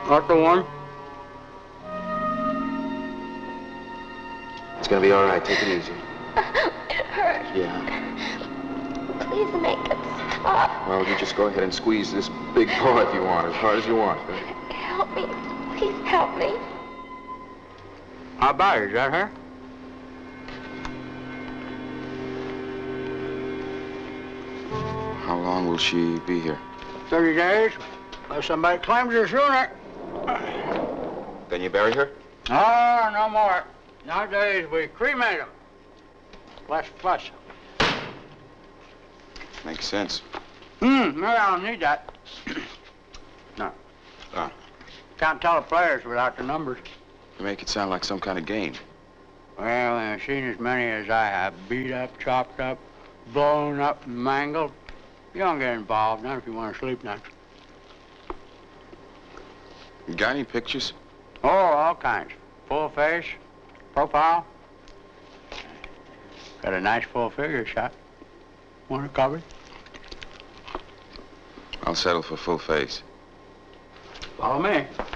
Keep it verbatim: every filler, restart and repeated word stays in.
Not the one. It's gonna be all right. Take it easy. It hurts. Yeah. Please make it stop. Well, you just go ahead and squeeze this big paw if you want, as hard as you want. Right? Help me. Please help me. How about it? Is that her? How long will she be here? Thirty days. Unless somebody claims her sooner. Then you bury her? Oh, no more. Nowadays, we cremate them. Less fuss. Makes sense. Hmm, maybe I don't need that. No. Oh. Can't tell the players without the numbers. You make it sound like some kind of game. Well, I've seen as many as I have. Beat up, chopped up, blown up, and mangled. You don't get involved, not if you want to sleep nights. You got any pictures? Oh, all kinds. Full face, profile. Got a nice full figure shot. Want a cover? I'll settle for full face. Follow me.